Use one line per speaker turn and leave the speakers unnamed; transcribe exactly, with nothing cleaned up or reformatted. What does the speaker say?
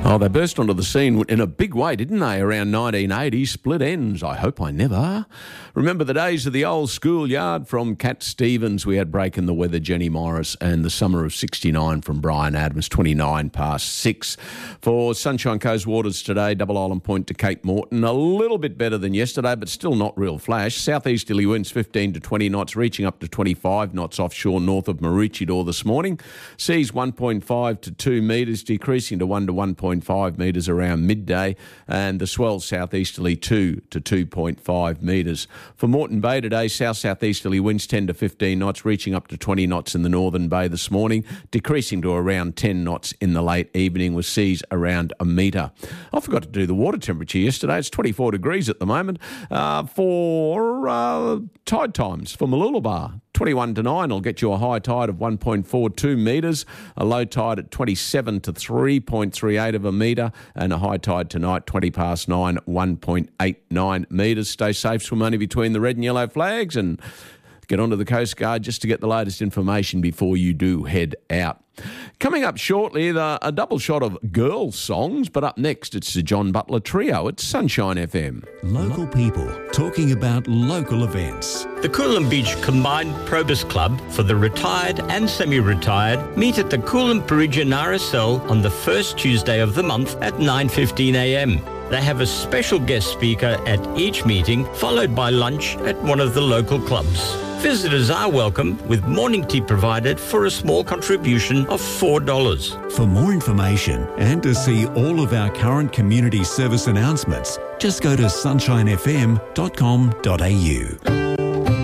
Oh, they burst onto the scene in a big way, didn't they, around nineteen eighty? Split ends, I hope I never. Remember the days of the old schoolyard from Cat Stevens. We had Breaking the Weather, Jenny Morris, and The Summer of sixty-nine from Brian Adams, twenty-nine past six. For Sunshine Coast Waters today, Double Island Point to Cape Morton, a little bit better than yesterday, but still not real flash. Southeasterly winds fifteen to twenty knots, reaching up to twenty-five knots offshore north of Maroochydore this morning. Seas one point five to two metres, decreasing to one to one point five metres around midday, and the swell southeasterly two to two point five metres. For Moreton Bay today, south-southeasterly winds ten to fifteen knots, reaching up to twenty knots in the northern bay this morning, decreasing to around ten knots in the late evening with seas around a metre. I forgot to do the water temperature yesterday. It's twenty-four degrees at the moment. Uh, for uh, tide times for Mooloolaba, twenty-one to nine will get you a high tide of one point four two metres, a low tide at twenty-seven to three point three eight of a metre, and a high tide tonight, twenty past nine, one point eight nine metres. Stay safe, swim only between the red and yellow flags, and get onto the Coast Guard just to get the latest information before you do head out. Coming up shortly, the, a double shot of girls' songs, but up next it's the John Butler Trio at Sunshine F M.
Local people talking about local events.
The Coolum Beach Combined Probus Club for the retired and semi-retired meet at the Coolum Peregian R S L on the first Tuesday of the month at nine fifteen a m. They have a special guest speaker at each meeting, followed by lunch at one of the local clubs. Visitors are welcome, with morning tea provided for a small contribution of four dollars.
For more information and to see all of our current community service announcements, just go to sunshine f m dot com dot a u.